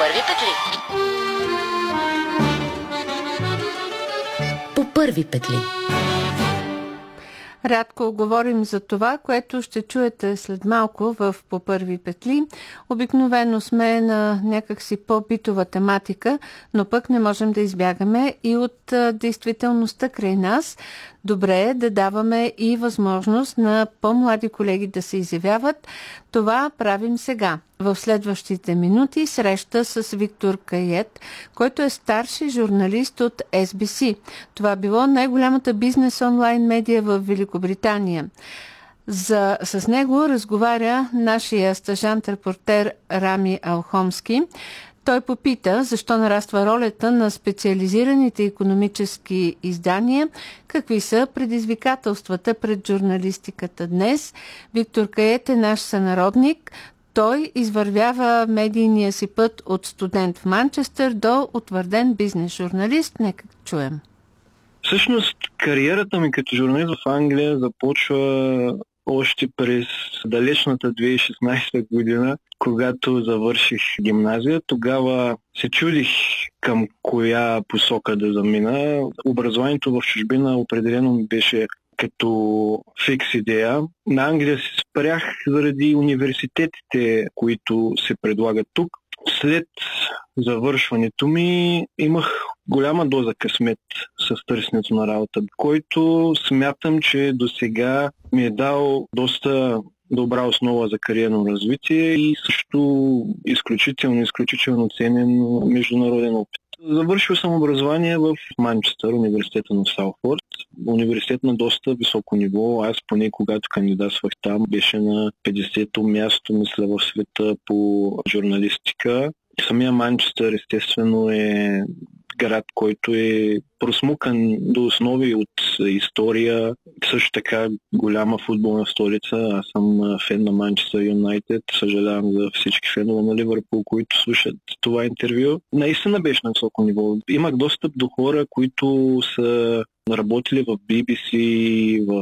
първи петли. По първи петли. Рядко говорим за това, което ще чуете след малко в По първи петли. Обикновено сме на някакси по-битова тематика, но пък не можем да избягаме и от действителността край нас. Добре е да даваме и възможност на по-млади колеги да се изявяват. Това правим сега. В следващите минути среща с Виктор Кайет, който е старши журналист от SBC. Това било най-голямата бизнес онлайн медия в Великобритания. С него разговаря нашия стажант-репортер Рами Алхомски. Той попита защо нараства ролята на специализираните икономически издания, какви са предизвикателствата пред журналистиката днес. Виктор Кайет е наш сънародник. Той извървява медийния си път от студент в Манчестър до утвърден бизнес-журналист. Нека чуем. Всъщност, кариерата ми като журналист в Англия започва още през далечната 2016 година, когато завърших гимназия. Тогава се чудих към коя посока да замина. Образованието в чужбина определено ми беше като фикс идея. На Англия се спрях заради университетите, които се предлагат тук. След завършването ми имах голяма доза късмет с търсенето на работа, който смятам, че досега ми е дал доста добра основа за кариерно развитие и също изключително ценен международен опит. Завършил съм образование в Манчестър, университета на Саутфорд. Университет на доста високо ниво. Аз поне когато кандидатствах там беше на 50-то място, мисля, в света по журналистика. Самия Манчестър естествено е град, който е просмукан до основи от история. Също така голяма футболна столица. Аз съм фен на Манчестър Юнайтед. Съжалявам за всички фенове на Ливърпул, които слушат това интервю. Наистина беше на високо ниво. Имах достъп до хора, които са работили в BBC, в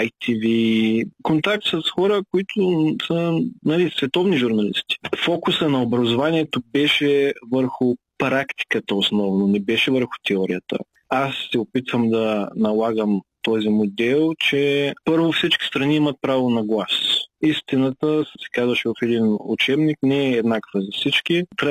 ITV. Контакт с хора, които са световни журналисти. Фокуса на образованието беше върху практиката основно, не беше върху теорията. Аз се опитвам да налагам този модел, че първо всички страни имат право на глас. Истината, се казваше в един учебник, не е еднаква за всички.